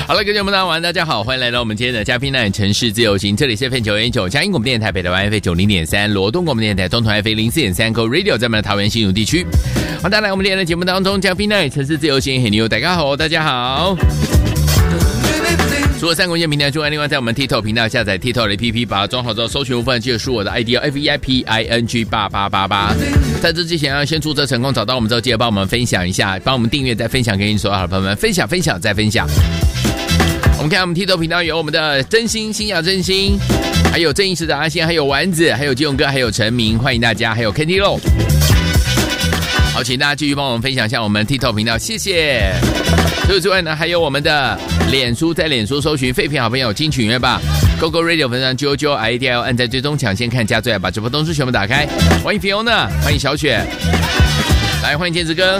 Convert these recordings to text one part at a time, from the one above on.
好了，各位朋友们，大家好，欢迎来到我们今天的嘉宾呢城市自由行，这里是 FM919 嘉音广播电台北台湾 FM90.3 罗东广播电台东团 FM04.3 Go Radio 在我们的桃园新竹地区。欢迎大家来我们今天的节目当中，嘉宾呢城市自由行很牛，大家好，大家好。除了3个文件平台之外，另外在我们 TikTok 频道下载 TikTok 的 APP， 把它装好之后搜寻部分，记得输我的 ID FEIPING8888。在这之前要先注册成功，找到我们之后，记得帮我们分享一下，帮我们订阅，再分享给你所有好的朋友们，分享再分享。我们看我们 TikTok 频道有我们的真心新雅真心，还有正义使者阿仙，还有丸子，还有基勇哥，还有陈明，欢迎大家，还有 Kenty Low。好，请大家继续帮我们分享一下我们 TikTok 频道，谢谢。除此之外呢，还有我们的脸书，在脸书搜寻废品好朋友金曲音乐吧 ，GoGo Radio 粉专啾啾 IDL 按在追踪抢先看加最爱，把直播通知全部打开。欢迎 Fiona， 欢迎小雪，来欢迎天子哥，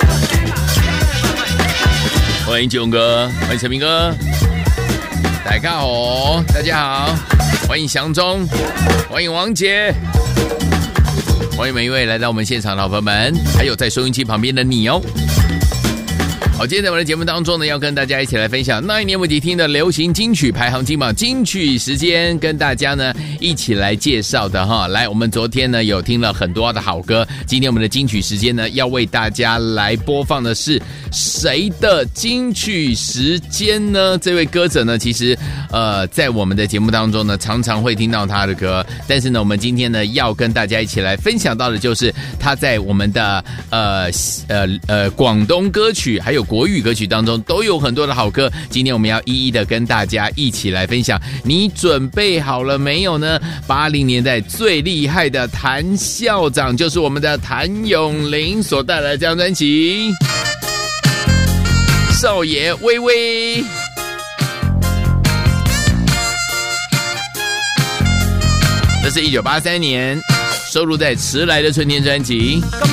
欢迎基勇哥，欢迎陈明哥，大家好，大家好，欢迎祥中，欢迎王姐。欢迎每一位来到我们现场的好朋友们，还有在收音机旁边的你哦。好，今天在我的节目当中呢，要跟大家一起来分享那一年我们听的流行金曲排行金榜金曲时间，跟大家呢一起来介绍的哈。来，我们昨天呢有听了很多的好歌，今天我们的金曲时间呢要为大家来播放的是谁的金曲时间呢？这位歌者呢，其实在我们的节目当中呢，常常会听到他的歌，但是呢，我们今天呢要跟大家一起来分享到的就是他在我们的广东歌曲还有国语歌曲当中都有很多的好歌，今天我们要一一的跟大家一起来分享。你准备好了没有呢？80年代最厉害的谭校长，就是我们的谭咏麟所带来的这张专辑《少爷微微》。这是1983年收录在《迟来的春天》专辑。